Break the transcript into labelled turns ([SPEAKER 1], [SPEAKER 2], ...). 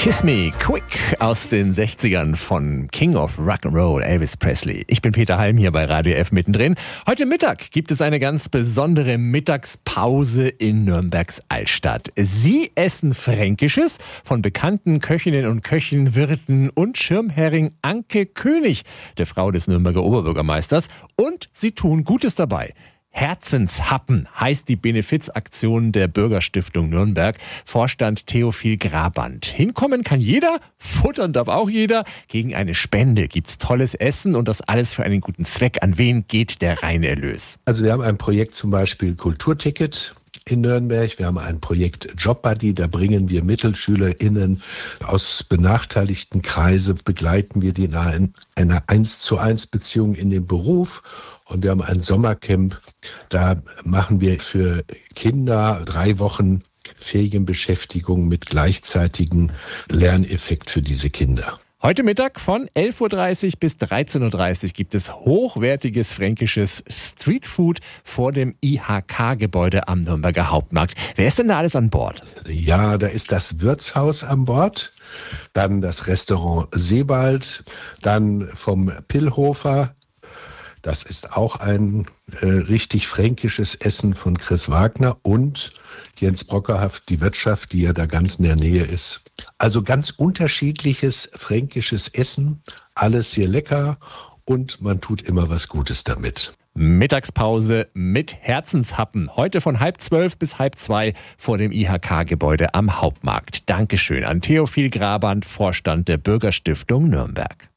[SPEAKER 1] Kiss Me Quick aus den 60ern von King of Rock'n'Roll, Elvis Presley. Ich bin Peter Halm hier bei Radio F mittendrin. Heute Mittag gibt es eine ganz besondere Mittagspause in Nürnbergs Altstadt. Sie essen Fränkisches von bekannten Köchinnen und Köchen, Wirten und Schirmherrin Anke König, der Frau des Nürnberger Oberbürgermeisters. Und sie tun Gutes dabei. Herzenshappen heißt die Benefizaktion der Bürgerstiftung Nürnberg. Vorstand Theophil Graband. Hinkommen kann jeder, futtern darf auch jeder. Gegen eine Spende gibt's tolles Essen und das alles für einen guten Zweck. An wen geht der reine Erlös?
[SPEAKER 2] Also wir haben ein Projekt zum Beispiel Kulturticket in Nürnberg. Wir haben ein Projekt JobBuddy, da bringen wir MittelschülerInnen aus benachteiligten Kreisen, begleiten wir die in einer 1:1 Beziehung in den Beruf. Und wir haben ein Sommercamp, da machen wir für Kinder 3 Wochen Ferienbeschäftigung mit gleichzeitigem Lerneffekt für diese Kinder.
[SPEAKER 1] Heute Mittag von 11.30 Uhr bis 13.30 Uhr gibt es hochwertiges fränkisches Streetfood vor dem IHK-Gebäude am Nürnberger Hauptmarkt. Wer ist denn da alles an Bord?
[SPEAKER 2] Ja, da ist das Wirtshaus an Bord, dann das Restaurant Sebald, dann vom Pillhofer. Das ist auch ein richtig fränkisches Essen von Chris Wagner und Jens Brockerhaft, die Wirtschaft, die ja da ganz in der Nähe ist. Also ganz unterschiedliches fränkisches Essen, alles sehr lecker und man tut immer was Gutes damit.
[SPEAKER 1] Mittagspause mit Herzenshappen. Heute von 11:30 bis 1:30 vor dem IHK-Gebäude am Hauptmarkt. Dankeschön an Theophil Graband, Vorstand der Bürgerstiftung Nürnberg.